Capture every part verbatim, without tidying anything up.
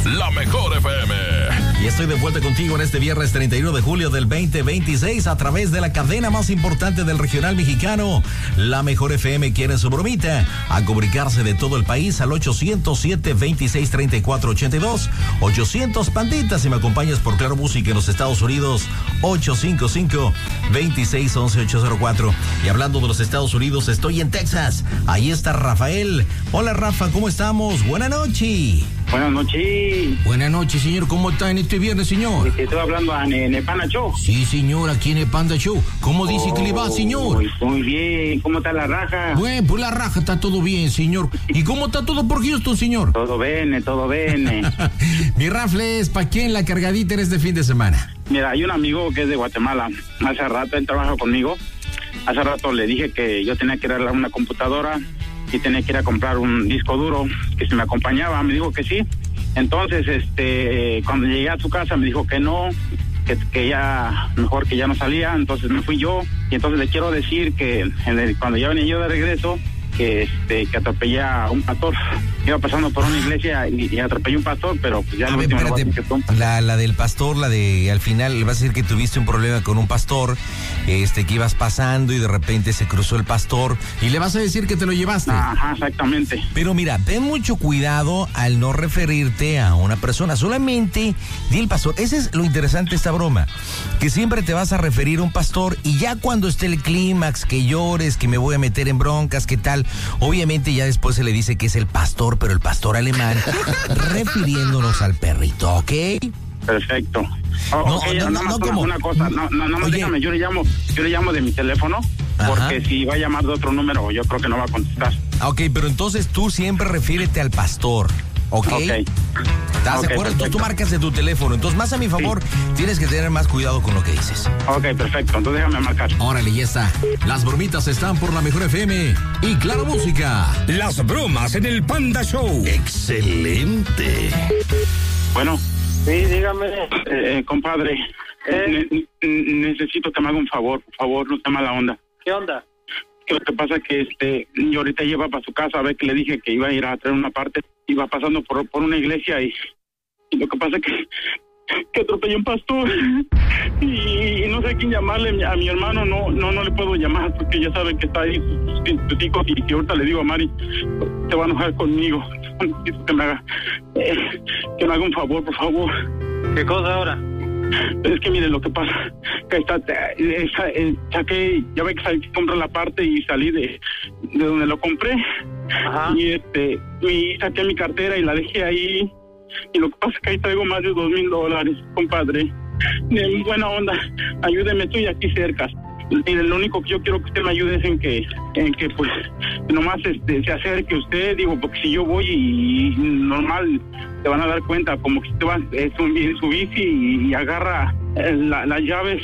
La Mejor F M. Y estoy de vuelta contigo en este viernes treinta y uno de julio del veinte veintiséis a través de la cadena más importante del regional mexicano. La Mejor F M quiere su bromita a comunicarse de todo el país al ochocientos siete, veintiséis, treinta y cuatro, ochenta y dos. ochocientos panditas, si me acompañas por Claro Música en los Estados Unidos, ocho cinco cinco, veintiséis, once, ochocientos cuatro. Y hablando de los Estados Unidos, estoy en Texas. Ahí está Rafael. Hola Rafa, ¿cómo estamos? Buenas noches. Buenas noches. Buenas noches, señor. ¿Cómo está en este viernes, señor? Te estoy hablando en, en el Panda Show. Sí, señor, aquí en el Panda Show. ¿Cómo dice oh, que le va, señor? Muy, muy bien. ¿Cómo está la raja? Bueno, pues la raja está todo bien, señor. ¿Y cómo está todo por Houston, señor? Todo bien, todo bien. Mi Rafles, ¿para quién la cargadita en este fin de semana? Mira, hay un amigo que es de Guatemala. Hace rato él trabaja conmigo. Hace rato le dije que yo tenía que ir a una computadora y tenía que ir a comprar un disco duro, que si me acompañaba. Me dijo que sí. Entonces, este, cuando llegué a su casa me dijo que no, que, que ya, mejor que ya no salía. Entonces me fui yo. Y entonces le quiero decir que en el, cuando ya venía yo de regreso, que este que atropellé a un pastor. Iba pasando por una iglesia y, y atropellé a un pastor, pero pues ya a no. ver, espérate, la, la del pastor, la de al final, vas a decir que tuviste un problema con un pastor, este que ibas pasando y de repente se cruzó el pastor y le vas a decir que te lo llevaste. Ajá, exactamente. Pero mira, ten mucho cuidado al no referirte a una persona, solamente di el pastor. Ese es lo interesante de esta broma, que siempre te vas a referir a un pastor y ya cuando esté el clímax, que llores, que me voy a meter en broncas, que tal, obviamente ya después se le dice que es el pastor, pero el pastor alemán, refiriéndonos al perrito, ¿ok? Perfecto. Oh, no, okay, no, no, no, una, ¿cómo? una cosa, no, no, no, Oye. déjame, yo le llamo, yo le llamo de mi teléfono, porque Ajá. si va a llamar de otro número, yo creo que no va a contestar. Ok, pero entonces tú siempre refiérete al pastor, ¿ok? Ok. ¿Estás Ok, de acuerdo? Entonces tú perfecto. marcas de tu teléfono. Entonces, más a mi favor, sí. Tienes que tener más cuidado con lo que dices. Ok, perfecto. Entonces déjame marcar. Órale, ya está. Las bromitas están por La Mejor F M y Claro Música. Las bromas en el Panda Show. Excelente. Bueno. Sí, dígame. Eh, compadre, ¿Eh? ne- ne- necesito que me haga un favor, por favor, no sea mala onda. ¿Qué onda? Que lo que pasa es que este, yo ahorita iba para su casa a ver que le dije que iba a ir a traer una parte, iba pasando por, por una iglesia y, y lo que pasa es que, que atropellé a un pastor y, y no sé a quién llamarle, a mi hermano no no no le puedo llamar porque ya saben que está ahí sus, sus hijos y si ahorita le digo a Mari, se va a enojar conmigo. Necesito que me haga, eh, que me haga un favor, por favor. ¿Qué cosa ahora? Es que mire lo que pasa, que está, esa, eh, saqué, ya ve que salí a comprar la parte y salí de, de donde lo compré. Ajá. Y este, y saqué mi cartera y la dejé ahí. Y lo que pasa es que ahí traigo más de dos mil dólares, compadre. De buena onda, ayúdeme, estoy aquí cerca. Y lo único que yo quiero que usted me ayude es en que, en que pues, nomás este, se acerque usted, digo, porque si yo voy y, y normal, te van a dar cuenta, como que usted va en su, en su bici y, y agarra eh, la, las llaves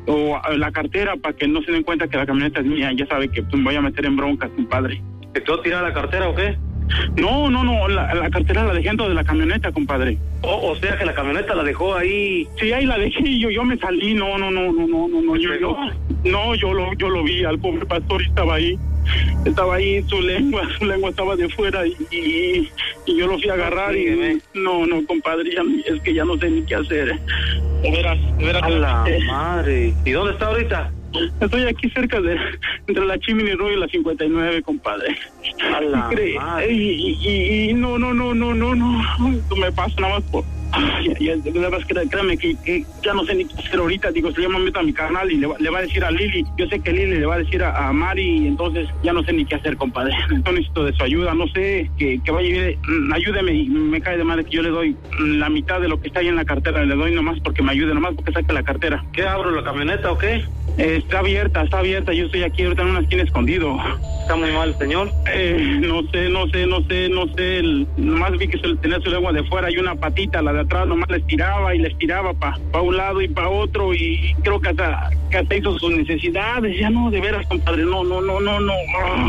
o eh, la cartera para que no se den cuenta que la camioneta es mía, ya sabe que pues, me voy a meter en broncas, compadre. ¿Te quedó tirada la cartera o qué? No, no, no, la, la cartera la dejé dentro de la camioneta, compadre. O, o sea que la camioneta la dejó ahí. Sí, ahí la dejé y yo, yo me salí, no, no, no, no, no, no, no, yo, yo, no, yo lo, yo lo vi, al pobre pastor estaba ahí, estaba ahí, su lengua, su lengua estaba de fuera y, y, y yo lo fui a agarrar y, no, no, compadre, ya, es que ya no sé ni qué hacer, de veras, de veras. A la eh, madre. ¿Y dónde está ahorita? Estoy aquí cerca de, entre la Chimney Road y la cincuenta y nueve, compadre. A la madre. Y, y, y, y no, no, no, no, no, no, no me pasa nada más por... Ay, ya, ya, de verdad, créame que, que ya no sé ni qué hacer ahorita. Digo, si yo me meto a mi canal y le va, le va a decir a Lili, yo sé que Lili le va a decir a, a Mari, y entonces ya no sé ni qué hacer, compadre. Entonces necesito de su ayuda, no sé, que, que vaya y mm, ayúdeme, y me cae de madre que yo le doy la mitad de lo que está ahí en la cartera, le doy nomás porque me ayude, nomás porque saque la cartera. ¿Qué, abro la camioneta o qué? Eh, está abierta, está abierta, yo estoy aquí ahorita en una esquina escondido. ¿Está muy mal, señor? Eh, no sé, no sé, no sé, no sé, el, nomás vi que se, tenía su lengua de fuera y una patita, la de atrás nomás le estiraba y le estiraba para pa un lado y para otro y creo que hasta, que hasta hizo sus necesidades, ya no, de veras, compadre, no, no, no, no, no.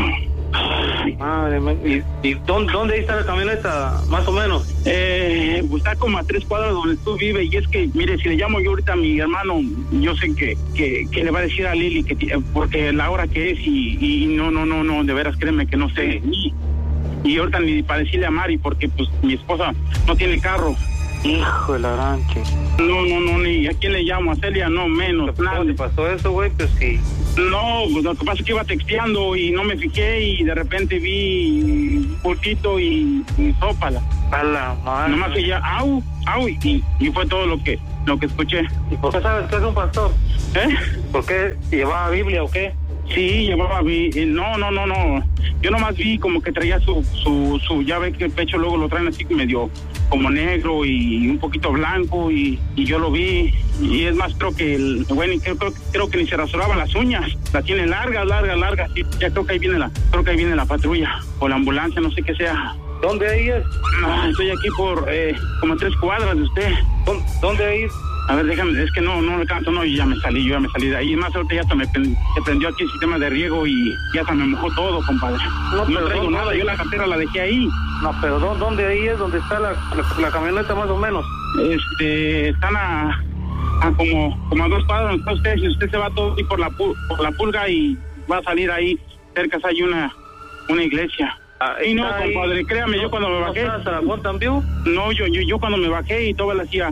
Ay. Madre mía. ¿Y, y dónde, dónde está la camioneta, más o menos? Eh, pues está como a tres cuadras donde tú vives y es que, mire, si le llamo yo ahorita a mi hermano, yo sé que, que, que le va a decir a Lili que porque la hora que es y, y no, no, no, no, de veras, créeme que no sé. Y, y ahorita ni para decirle a Mari porque pues mi esposa no tiene carro Hijo de la ranche. No, no, no, ni a quién le llamo, a Celia, no, menos, ¿Cómo nada. te pasó eso, güey? Pues sí. No, pues lo que pasa es que iba texteando y no me fijé y de repente vi un poquito y, y sópala. A la madre. Nomás que ya, au, au, y, y fue todo lo que lo que escuché. ¿Y por qué sabes que es un pastor? ¿Eh? ¿Por qué? ¿Llevaba Biblia o qué? Sí, llevaba, vi, no, no, no, no. Yo nomás vi como que traía su, su, su, ya ve que el pecho luego lo traen así medio como negro y un poquito blanco y, y yo lo vi. Y es más, creo que el, bueno, creo, creo, creo que ni se rasuraban las uñas. La tiene larga, larga, larga. Sí, ya creo que ahí viene la, creo que ahí viene la patrulla o la ambulancia, no sé qué sea. ¿Dónde ahí es? No, estoy aquí por eh, como tres cuadras de usted. ¿Dónde, dónde ahí es? A ver, déjame, es que no, no alcanzo, no, y ya me salí, yo ya me salí de ahí. Más ahorita ya hasta me pen- se prendió aquí el sistema de riego y ya hasta me mojó todo, compadre. No, No, pero traigo ¿dónde? nada, yo la cartera la dejé ahí. No, pero ¿dó- ¿dónde ahí es? ¿Dónde está la, la, la camioneta más o menos? Este, están a, a como, como a dos cuadras, está usted, si usted se va todo ahí por la, pu- por la pulga y va a salir ahí, cerca hay una, una iglesia. Ah, Y no, está ahí. compadre, créame, yo cuando me ¿No bajé, estás a la Fontan View? no, yo, yo, yo cuando me bajé y todo le hacía,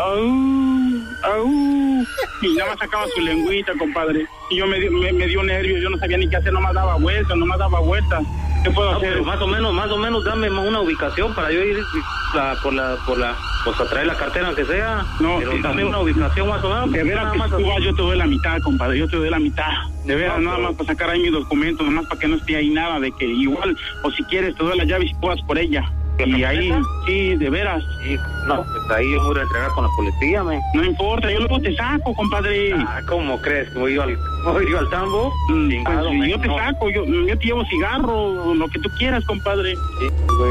au, au, y nada más sacaba su lengüita, compadre, y yo me, di- me, me dio nervios, yo no sabía ni qué hacer, nomás daba vueltas, nomás daba vueltas, ¿qué puedo No, hacer? pero más o menos, más o menos dame una ubicación para yo ir la, por la, por la, pues a traer la cartera aunque sea. No, pero sí, dame no. una ubicación más o menos. De porque veras nada que más si tú así. vas, yo te doy la mitad, compadre, yo te doy la mitad. De veras, No, nada pero- más para sacar ahí mis documentos, nomás para que no esté ahí nada de que igual, o si quieres te doy la llave y tú vas por ella. ¿La Y ahí, camioneta? sí, de veras, Sí, no, pues ahí yo me voy a entregar con la policía, me. no importa, yo luego te saco, compadre. Ah, ¿cómo crees que voy yo al, voy yo al tambo? Mm, Chingado, pues, me, yo te no. saco, yo, yo te llevo cigarro, lo que tú quieras, compadre. Sí, güey.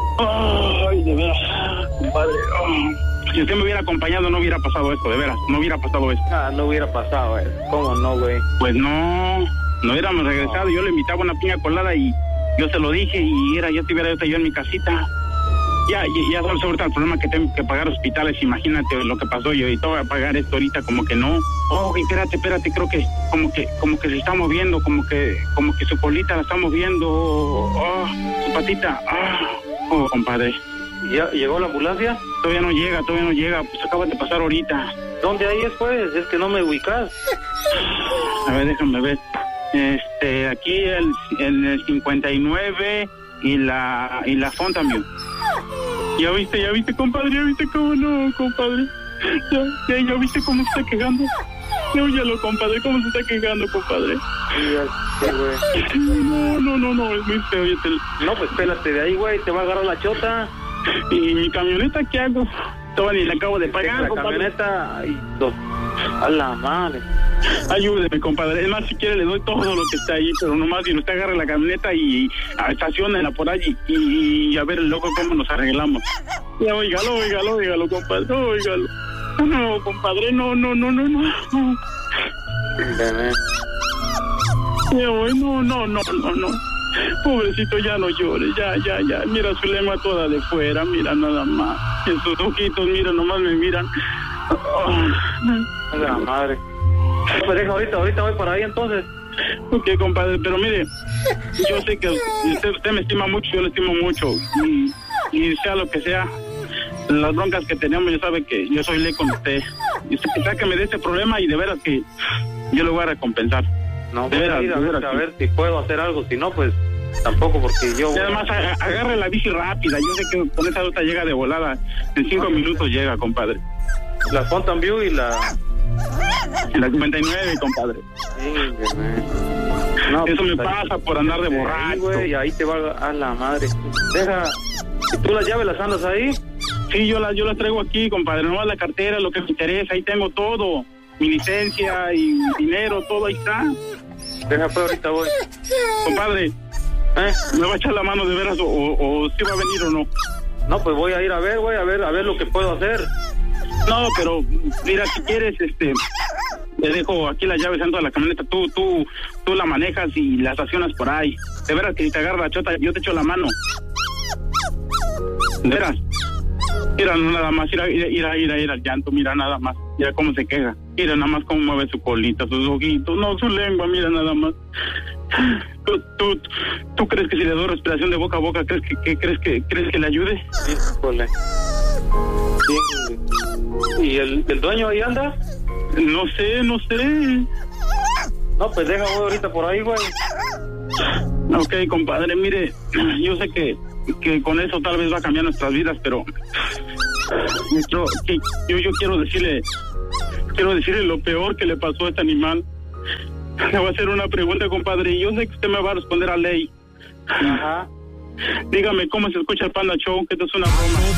Ay, de veras, compadre. Oh. Si usted me hubiera acompañado no hubiera pasado esto, de veras, no hubiera pasado esto. Ah, no hubiera pasado, güey. ¿Cómo no, güey? Pues no, no hubiéramos regresado, yo le invitaba una piña colada y yo se lo dije y era, ya estuviera yo en mi casita. Ya, ya, ya sabes ahorita el problema que tengo que pagar hospitales, imagínate lo que pasó yo y te voy a pagar esto ahorita como que no. Oh, espérate, espérate, creo que como que como que se está moviendo, como que como que su colita la está moviendo, oh, su patita, ah, oh, compadre. ¿Ya llegó la ambulancia? Todavía no llega, todavía no llega, pues acaba de pasar ahorita. ¿Dónde ahí es, pues? Es que no me ubicas. A ver, déjame ver. Este, aquí el, en el cincuenta y nueve y la y la Fontainebleau. Ya viste, ya viste, compadre, ya viste cómo no, compadre. Ya, ya, ya viste cómo se está quejando. Ya óyalo, compadre, cómo se está quejando, compadre. Sí, sí, güey. No, no, no, no, es muy feo. Ya te- No, pues pélate de ahí, güey. Te va a agarrar la chota. ¿Y mi camioneta qué hago? Todavía ni la acabo de pagar, La compadre. camioneta. Ay, do- a la madre. Ayúdeme, compadre. Es más, si quiere le doy todo lo que está ahí, pero nomás si usted agarra la camioneta y estacionela por allí y, y a ver el loco cómo nos arreglamos. Ya, oígalo, oígalo, oígalo, compadre, oígalo. No, compadre, no, no, no, no, no. Bebé. Ya voy, no, no, no, no, no. Pobrecito, ya no llores, ya, ya, ya. Mira su lengua toda de fuera, mira nada más. Y sus ojitos, mira, nomás me miran. A la madre. Pues deja ahorita, ahorita voy para ahí entonces. Ok, compadre, pero mire, yo sé que usted, usted me estima mucho, yo le estimo mucho. Y, y sea lo que sea, las broncas que tenemos, ya sabe que yo soy ley con usted. Y usted que sáqueme de este problema y de veras que yo lo voy a recompensar. No, De voy veras, a ir a de ver, veras, a sí. ver si puedo hacer algo. Si no, pues tampoco, porque yo. Y voy a- además a- agarre la bici rápida, yo sé que con esa ruta llega de volada. En cinco minutos llega, compadre. La Fontan View y la. En la cincuenta y nueve, compadre. Sí, bebé. No, Eso pues, me ahí- pasa por andar de ahí, borracho. güey, y ahí te va a la madre. Deja. ¿Y tú las llaves las andas ahí? Sí, yo las yo las traigo aquí, compadre. No la cartera, lo que me interesa, ahí tengo todo. Mi licencia y mi dinero, todo ahí está. Deja, pues ahorita voy. Compadre, ¿Eh? ¿me va a echar la mano de veras o, o, o si va a venir o no? No, pues voy a ir a ver, güey, a ver, a ver lo que puedo hacer. No, pero mira, si quieres, este, te dejo aquí las llaves dentro de la camioneta. Tú, tú, tú la manejas y la estacionas por ahí. De veras que si te agarra la chota, yo te echo la mano. De veras. Mira nada más, mira, mira, mira, mira el llanto, mira nada más. Mira cómo se queja. Mira nada más cómo mueve su colita, sus ojitos, no, su lengua, mira nada más. ¿Tú, tú, tú crees que si le doy respiración de boca a boca, crees que, que crees que crees que le ayude? Híjole. ¿Y el, el dueño ahí anda? No sé, no sé. No, pues deja voy ahorita por ahí, güey. Ok, compadre, mire, yo sé que, que con eso tal vez va a cambiar nuestras vidas, pero nuestro, que yo, yo quiero decirle, quiero decirle lo peor que le pasó a este animal. Le voy a hacer una pregunta, compadre, y yo sé que usted me va a responder a ley. Ajá. Dígame, ¿cómo se escucha el Panda Show? Que esto es una broma.